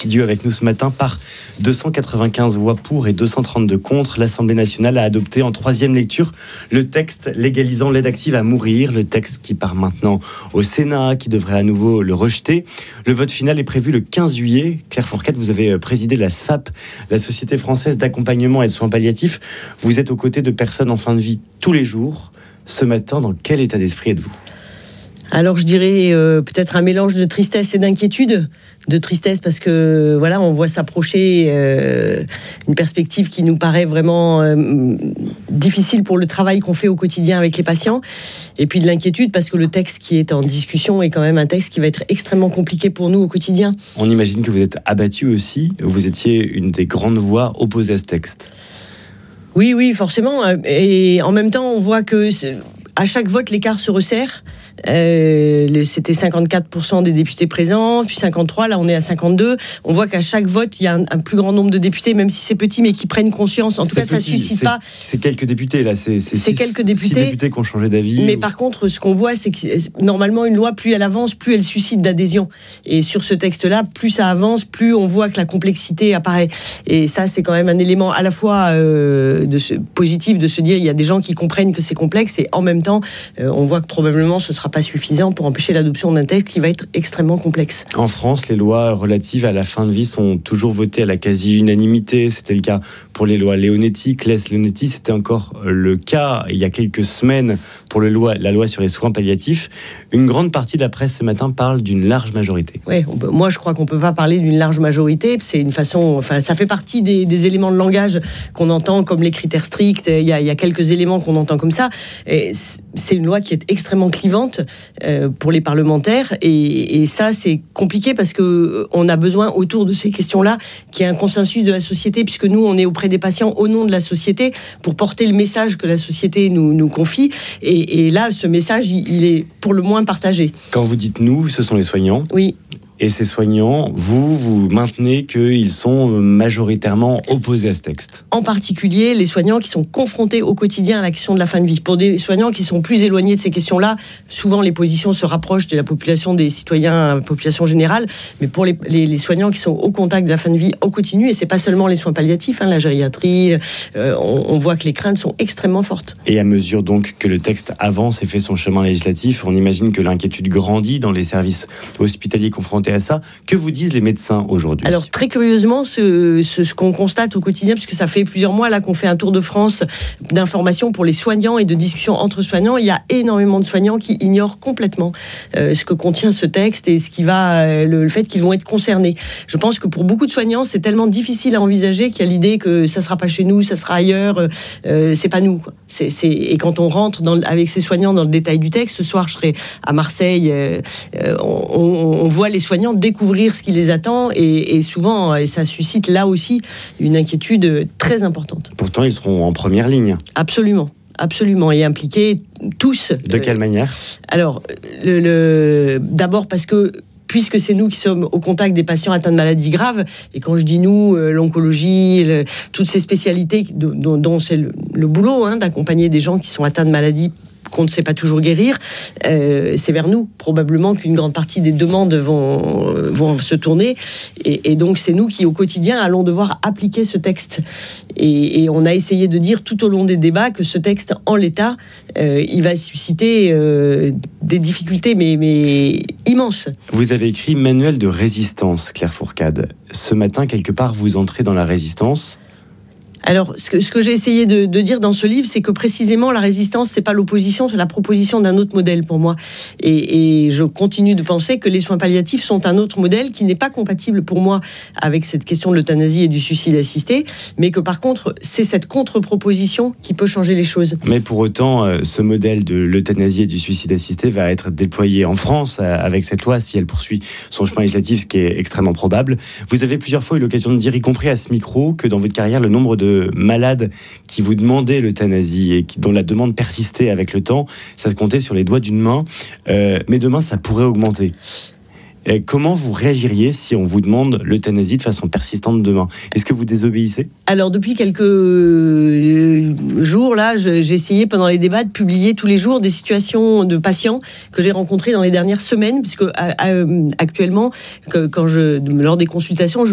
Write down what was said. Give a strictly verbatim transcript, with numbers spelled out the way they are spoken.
studio avec nous ce matin. Par deux cent quatre-vingt-quinze voix pour et deux cent trente-deux contre, l'Assemblée nationale a adopté en troisième lecture le texte légalisant l'aide active à mourir, le texte qui part maintenant au Sénat, qui devrait à nouveau le rejeter. Le vote final est prévu le quinze juillet. Claire Fourcade, vous avez présidé la S F A P, la Société française d'accompagnement et de soins palliatifs. Vous êtes aux côtés de personnes en fin de vie tous les jours. Ce matin, dans quel état d'esprit êtes-vous ? Alors je dirais euh, peut-être un mélange de tristesse et d'inquiétude. De tristesse parce que voilà, on voit s'approcher euh, une perspective qui nous paraît vraiment euh, difficile pour le travail qu'on fait au quotidien avec les patients. Et puis de l'inquiétude parce que le texte qui est en discussion est quand même un texte qui va être extrêmement compliqué pour nous au quotidien. On imagine que vous êtes abattu aussi. Vous étiez une des grandes voix opposées à ce texte. Oui, oui, forcément. Et en même temps, on voit que à chaque vote, l'écart se resserre. Euh, c'était cinquante-quatre pour cent des députés présents, puis cinquante-trois, là on est à cinquante-deux. On voit qu'à chaque vote, il y a un, un plus grand nombre de députés, même si c'est petit, mais qui prennent conscience. En tout cas, ça ne suscite c'est, pas... C'est quelques députés, là. C'est, c'est, c'est six, quelques députés, six députés qui ont changé d'avis. Mais ou... par contre, ce qu'on voit, c'est que normalement, une loi, plus elle avance, plus elle suscite d'adhésion. Et sur ce texte-là, plus ça avance, plus on voit que la complexité apparaît. Et ça, c'est quand même un élément à la fois euh, de ce, positif de se dire il y a des gens qui comprennent que c'est complexe, et en même temps, euh, on voit que probablement ce ne sera pas suffisant pour empêcher l'adoption d'un texte qui va être extrêmement complexe. En France, les lois relatives à la fin de vie sont toujours votées à la quasi-unanimité. C'était le cas pour les lois Leonetti, Claes-Leonetti. C'était encore le cas il y a quelques semaines pour le loi, la loi sur les soins palliatifs. Une grande partie de la presse ce matin parle d'une large majorité. Oui, moi je crois qu'on ne peut pas parler d'une large majorité. C'est une façon, enfin, ça fait partie des, des éléments de langage qu'on entend comme les critères stricts. Il y a, il y a quelques éléments qu'on entend comme ça. Et c'est une loi qui est extrêmement clivante euh, pour les parlementaires, et, et ça c'est compliqué parce que on a besoin autour de ces questions-là qu'il y ait un consensus de la société, puisque nous on est auprès des patients au nom de la société pour porter le message que la société nous, nous confie, et, et là ce message il, il est pour le moins partagé. Quand vous dites nous, ce sont les soignants. Oui. Et ces soignants, vous, vous maintenez qu'ils sont majoritairement opposés à ce texte. En particulier, les soignants qui sont confrontés au quotidien à la question de la fin de vie. Pour des soignants qui sont plus éloignés de ces questions-là, souvent les positions se rapprochent de la population des citoyens, population générale. Mais pour les, les, les soignants qui sont au contact de la fin de vie au continu, et c'est pas seulement les soins palliatifs, hein, la gériatrie, euh, on, on voit que les craintes sont extrêmement fortes. Et à mesure donc que le texte avance et fait son chemin législatif, on imagine que l'inquiétude grandit dans les services hospitaliers confrontés à ça. Que vous disent les médecins aujourd'hui ? Alors très curieusement, ce, ce, ce qu'on constate au quotidien, puisque ça fait plusieurs mois là qu'on fait un tour de France d'informations pour les soignants et de discussions entre soignants, il y a énormément de soignants qui ignorent complètement euh, ce que contient ce texte et ce qui va, euh, le, le fait qu'ils vont être concernés. Je pense que pour beaucoup de soignants, c'est tellement difficile à envisager qu'il y a l'idée que ça sera pas chez nous, ça sera ailleurs, euh, c'est pas nous, quoi. C'est, c'est, et quand on rentre dans, avec ces soignants dans le détail du texte, ce soir je serai à Marseille, euh, euh, on, on, on voit les soignants découvrir ce qui les attend, et, et souvent et ça suscite là aussi une inquiétude très importante. Pourtant ils seront en première ligne. Absolument. Absolument, et impliqués tous. De quelle euh, manière ? Alors, le, le, d'abord parce que puisque c'est nous qui sommes au contact des patients atteints de maladies graves, et quand je dis nous, euh, l'oncologie, le, toutes ces spécialités dont, dont c'est le, le boulot hein, d'accompagner des gens qui sont atteints de maladies qu'on ne sait pas toujours guérir, euh, c'est vers nous probablement qu'une grande partie des demandes vont, vont se tourner, et, et donc c'est nous qui au quotidien allons devoir appliquer ce texte, et, et on a essayé de dire tout au long des débats que ce texte en l'état euh, il va susciter euh, des difficultés mais, mais immenses. Vous avez écrit Manuel de résistance, Claire Fourcade. Ce matin quelque part vous entrez dans la résistance. Alors, ce que, ce que j'ai essayé de, de dire dans ce livre, c'est que précisément la résistance, c'est pas l'opposition, c'est la proposition d'un autre modèle pour moi. Et, et je continue de penser que les soins palliatifs sont un autre modèle qui n'est pas compatible pour moi avec cette question de l'euthanasie et du suicide assisté, mais que par contre, c'est cette contre-proposition qui peut changer les choses. Mais pour autant, ce modèle de l'euthanasie et du suicide assisté va être déployé en France avec cette loi, si elle poursuit son chemin législatif, ce qui est extrêmement probable. Vous avez plusieurs fois eu l'occasion de dire, y compris à ce micro, que dans votre carrière, le nombre de malades qui vous demandaient l'euthanasie et qui, dont la demande persistait avec le temps, ça se comptait sur les doigts d'une main. Euh, mais demain, ça pourrait augmenter. Et comment vous réagiriez si on vous demande l'euthanasie de façon persistante demain ? Est-ce que vous désobéissez ? Alors depuis quelques jours, là, j'ai essayé pendant les débats de publier tous les jours des situations de patients que j'ai rencontrés dans les dernières semaines, puisque actuellement, quand je, lors des consultations, je